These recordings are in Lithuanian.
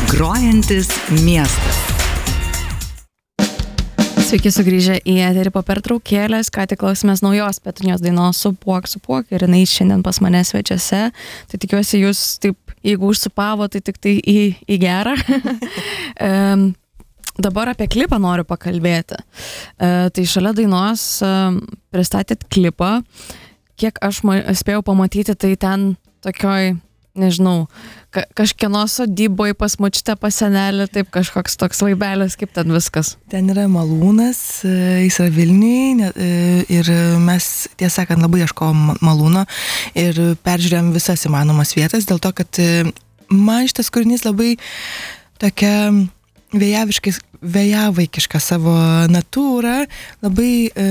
Grojantis miestas. Sveiki sugrįžę į eterį po pertraukėlės, ką tik klausėmės naujos Petronios dainos Supuok ir jinai šiandien pas mane svečiuose. Tai tikiuosi jūs taip, jeigu užsupavo, tai tik tai į gerą. Dabar apie klipą noriu pakalbėti. Tai šalia dainos pristatėt klipą. Kiek aš spėjau pamatyti, tai ten tokioj, nežinau, kažkieno sodyboj pas močiutę, pas senelį, taip kažkoks toks vaibelis, kaip ten viskas. Ten yra malūnas, jis yra Vilniuje ir mes, tiesą sakant, labai ieškojom malūno ir peržiūrėjom visas įmanomas vietas, dėl to, kad man šitas kūrinys labai tokia vėjavaikiška savo natūrą, labai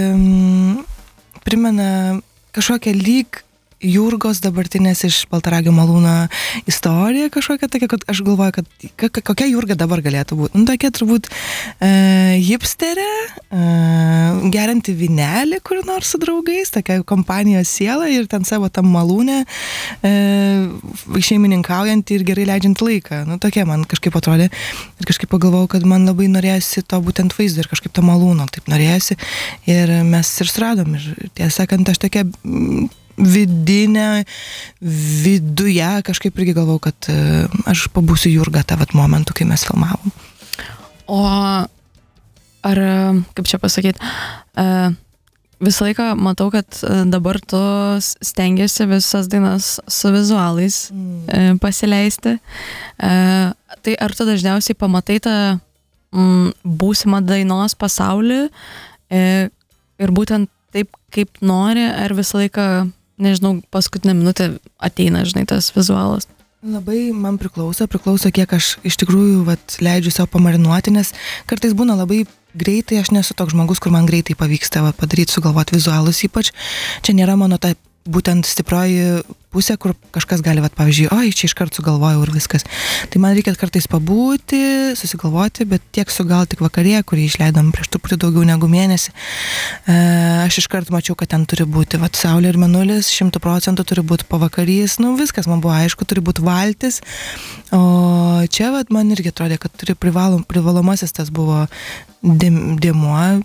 primena kažkokią lyg Jurgos dabartinės iš Baltaragio malūno istorija kažkokia tokia, kad aš galvoju, kad kokia Jurga dabar galėtų būti. Tokia turbūt hipsterė, gerianti vynelį kur nors su draugais, tokia kompanijos siela ir ten savo tam malūne šeimininkaujant ir gerai leidžiant laiką. Tokia man kažkaip atrodė ir kažkaip pagalvojau, kad man labai norėjosi to būtent vaizdo ir kažkaip to malūno taip norėjosi ir mes ir suradom. Ir tiesą sakant, aš tokia viduje kažkaip irgi galvau, kad aš pabūsiu Jurga tą momentu, kai mes filmavom. O ar, kaip čia pasakyti, visą laiką matau, kad dabar tu stengiasi visas dainas su vizualais pasileisti. Tai ar tu dažniausiai pamatai tą būsimą dainos pasaulį ir būtent taip, kaip nori, ar visą laiką, nežinau, paskutinę minutę ateina, žinai, tas vizualas? Labai man priklauso, kiek aš iš tikrųjų leidžiu savo pamarinuoti, nes kartais būna labai greitai, aš nesu toks žmogus, kur man greitai pavyksta padaryti, sugalvoti vizualus, ypač čia nėra mano ta būtent stiprioji pusė, kur kažkas gali, pavyzdžiui, čia iškart sugalvojau ir viskas. Tai man reikia kartais pabūti, susigalvoti, bet tiek sugal tik vakarė, kurį išleidom prieš truputį daugiau negu mėnesį. Aš iškart mačiau, kad ten turi būti saulė ir mėnulis, 100% turi būti pavakarys, viskas man buvo aišku, turi būti valtis. O čia man irgi atrodė, kad turi privalomasis tas buvo dėmuo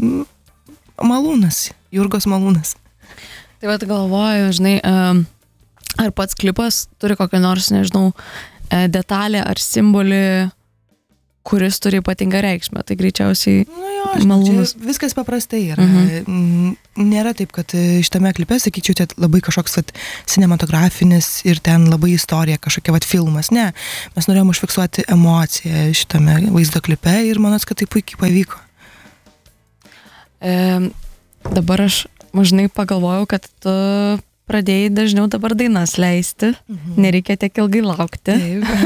malūnas, Jurgos malūnas. Tai galvoju, žinai, ar pats klipas turi kokią nors, nežinau, detalę ar simbolį, kuris turi ypatingą reikšmę. Tai greičiausiai malūnas. Viskas paprastai yra. Nėra taip, kad šitame klipe, sakyčiau, tai labai kažkoks cinematografinis ir ten labai istorija, kažkokia filmas. Ne, mes norėjom užfiksuoti emociją šitame vaizdo klipe ir manos, kad tai puikiai pavyko. Dabar aš mažnai pagalvojau, kad tu pradėjai dažniau dabar dainas leisti, nereikia tiek ilgai laukti.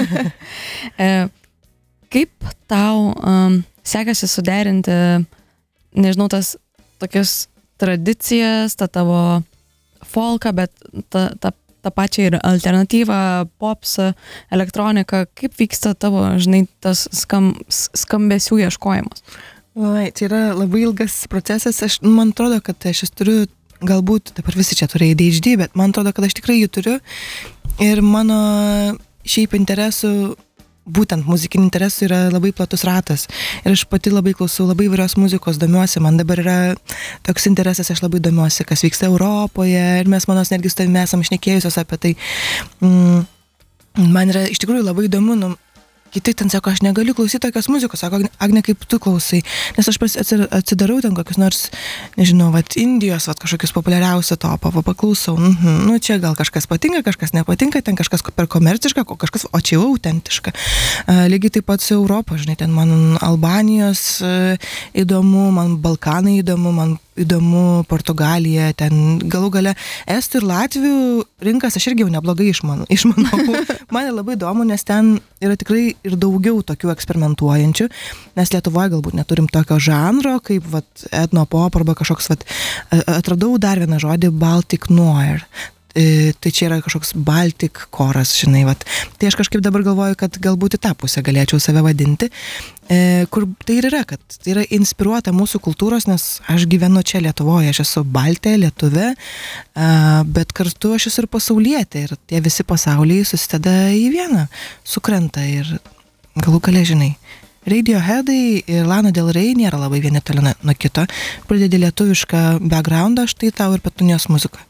Kaip tau sekasi suderinti, nežinau, tas tokias tradicijas, tą tavo folką, bet tą pačią ir alternatyvą, popsą, elektroniką, kaip vyksta tavo, žinai, tas skambesių ieškojimas? Tai yra labai ilgas procesas. Man atrodo, kad aš turiu, galbūt dabar visi čia turi ADHD, bet man atrodo, kad aš tikrai jų turiu. Ir mano šiaip interesų, būtent muzikinių interesų yra labai platus ratas. Ir aš pati labai klausau, labai įvairios muzikos domiuosi. Man dabar yra toks interesas, aš labai domiuosi, kas vyksta Europoje. Ir mes, manos, netgi su tavimi esam šnekėjusios apie tai. Man yra iš tikrųjų labai įdomu, kiti ten sako, aš negaliu klausyti tokios muzikos, sako, Agne, kaip tu klausai, nes aš atsidarau ten kokius nors, nežinau, Indijos, kažkokius populiariausią topą, paklausau, čia gal kažkas patinka, kažkas nepatinka, ten kažkas per komerciška, o čia jau autentiška. Lygiai taip pat su Europą, žinai, ten man Albanijos įdomu, man Balkanai įdomu, man įdomu Portugalija, ten galų gale estų ir Latvių rinkas aš irgi jau neblogai išmanau. Man labai įdomu, nes ten yra tikrai ir daugiau tokių eksperimentuojančių, nes Lietuvoje galbūt neturim tokio žanro, kaip etnopop arba kažkoks, atradau dar vieną žodį, Baltic Noir. Tai čia yra kažkoks Baltic choras, žinai, Tai aš kažkaip dabar galvoju, kad galbūt į tą pusę galėčiau save vadinti, kur tai ir yra, kad tai yra inspiruota mūsų kultūros, nes aš gyvenu čia Lietuvoje, aš esu baltė, lietuvė, bet kartu aš esu ir pasaulietė ir tie visi pasauliai susideda į vieną, sukrenta ir galų gale žinai. Radioheadai ir Lana Del Rey nėra labai vieni toli nuo kito. Pradedi lietuvišką backgroundą, štai tau ir Petunijos muzika.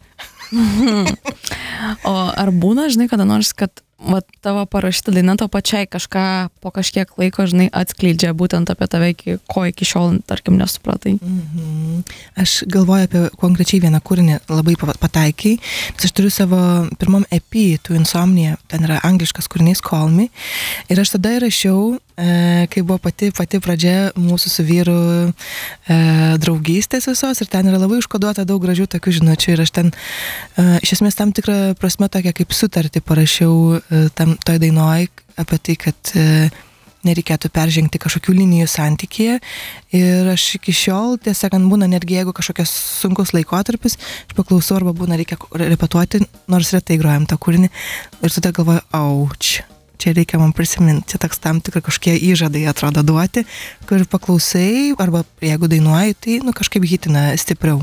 O ar būna, žinai, kada nors, kad tavo parašyta daina to pačiai kažką po kažkiek laiko, žinai, atskleidžia būtent apie tave, ko iki šiol, tarkim, nesupratai? Aš galvoju apie konkrečiai vieną kūrinį, labai pataikiai, nes aš turiu savo pirmom EP, To Insomnia, ten yra angliškas kūrinys Call Me, ir aš tada įrašiau, kai buvo pati pradžia mūsų su vyru draugystės visos, ir ten yra labai užkoduota daug gražių tokių žinučių, ir aš ten iš esmės tam tikrą prasme tokią kaip sutartį parašiau toj dainoj apie tai, kad nereikėtų peržengti kažkokių linijų santykyje, ir aš iki šiol, tiesą sakant, būna netgi jeigu kažkokias sunkus laikotarpis, aš paklausau arba būna reikia repetuoti, nors retai grojam tą kūrinį, ir tada galvoju, auč. Čia reikia man prisiminti, čia toks tam tikrai kažkokie įžadai atrodo duoti, kur paklausai, arba jeigu dainuoji, tai kažkaip hitina stipriau.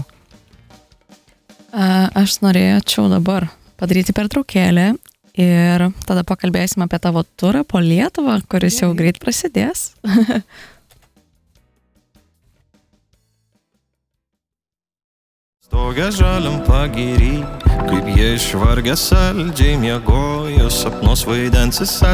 Aš norėčiau dabar padaryti pertraukėlę ir tada pakalbėsim apie tavo turą po Lietuvą, kuris jau greit prasidės. Stogė žaliam pagirį, kaip jie išvargę saldžiai miegojo, sapnos vaidensis